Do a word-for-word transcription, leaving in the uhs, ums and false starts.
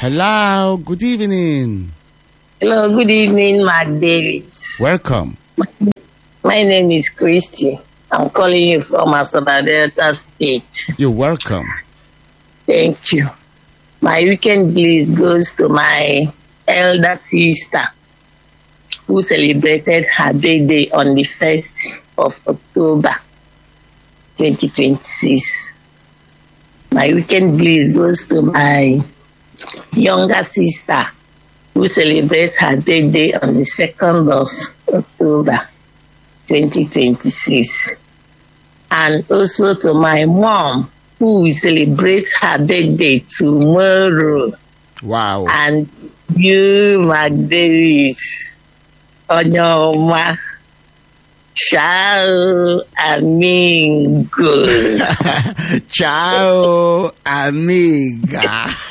Hello, good evening. Hello, good evening, Mark Davis. Welcome. My name is Christy. I'm calling you from Asaba Delta State. You're welcome. Thank you. My weekend bliss goes to my elder sister who celebrated her birthday on the first of October twenty twenty-six. My weekend bliss goes to my younger sister who celebrates her birthday on the second of October twenty twenty-six. And also to my mom who will celebrate her birthday tomorrow. Wow. And you, Mark Davis, Onyoma, ciao, amigo. Ciao, amiga.